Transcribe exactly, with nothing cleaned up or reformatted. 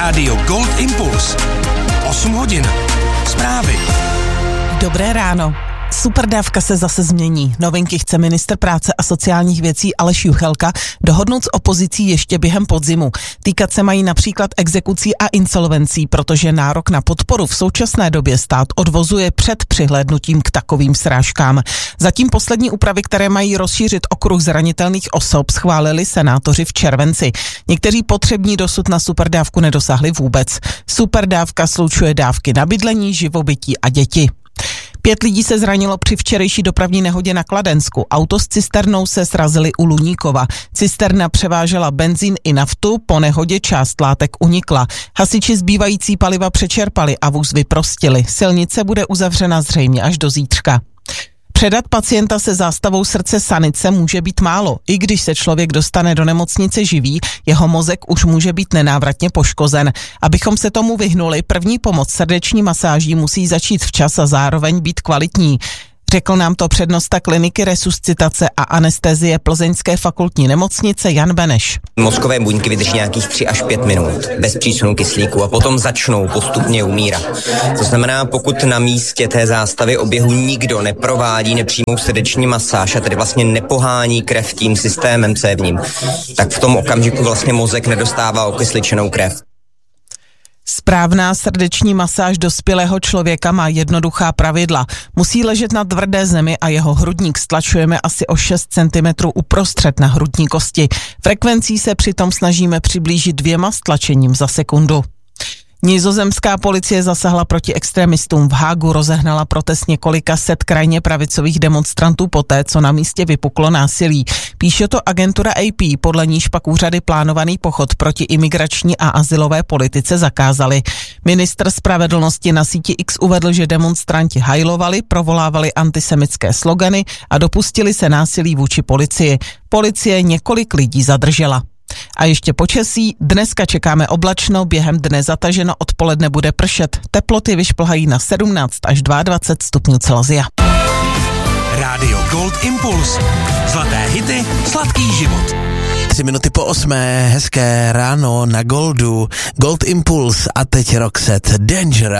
Rádio Gold Impuls. osm hodin. Zprávy. Dobré ráno. Superdávka se zase změní. Novinky chce ministr práce a sociálních věcí Aleš Juchelka dohodnout s opozicí ještě během podzimu. Týkat se mají například exekucí a insolvencí, protože nárok na podporu v současné době stát odvozuje před přihlédnutím k takovým srážkám. Zatím poslední úpravy, které mají rozšířit okruh zranitelných osob, schválili senátoři v červenci. Někteří potřební dosud na superdávku nedosáhli vůbec. Superdávka slučuje dávky na bydlení, živobytí a děti. Pět lidí se zranilo při včerejší dopravní nehodě na Kladensku. Auto s cisternou se srazili u Luníkova. Cisterna převážela benzín i naftu, po nehodě část látek unikla. Hasiči zbývající paliva přečerpali a vůz vyprostili. Silnice bude uzavřena zřejmě až do zítřka. Předat pacienta se zástavou srdce sanice může být málo. I když se člověk dostane do nemocnice živý, jeho mozek už může být nenávratně poškozen. Abychom se tomu vyhnuli, první pomoc srdeční masáží musí začít včas a zároveň být kvalitní. Řekl nám to přednosta kliniky resuscitace a anestezie Plzeňské fakultní nemocnice Jan Beneš. Mozkové buňky vydrží nějakých tři až pět minut bez přísunu kyslíku a potom začnou postupně umírat. To znamená, pokud na místě té zástavy oběhu nikdo neprovádí nepřímou srdeční masáž a tedy vlastně nepohání krev tím systémem cévním, tak v tom okamžiku vlastně mozek nedostává okysličenou krev. Správná srdeční masáž dospělého člověka má jednoduchá pravidla. Musí ležet na tvrdé zemi a jeho hrudník stlačujeme asi o šest centimetrů uprostřed na hrudní kosti. Frekvencí se přitom snažíme přiblížit dvěma stlačením za sekundu. Nizozemská policie zasahla proti extremistům. V Hágu rozehnala protest několika set krajně pravicových demonstrantů poté, co na místě vypuklo násilí. Píše to agentura A P, podle níž pak úřady plánovaný pochod proti imigrační a azylové politice zakázaly. Ministr spravedlnosti na síti X uvedl, že demonstranti hajlovali, provolávali antisemitské slogany a dopustili se násilí vůči policii. Policie několik lidí zadržela. A ještě počasí, dneska čekáme oblačno, během dne zataženo, odpoledne bude pršet. Teploty vyšplhají na sedmnáct až dvacet dva stupňů Celsia. Rádio Gold Impuls. Zlaté hity, sladký život. Tři minuty po osmé, hezké ráno na Goldu. Gold Impuls a teď Roxette Danger.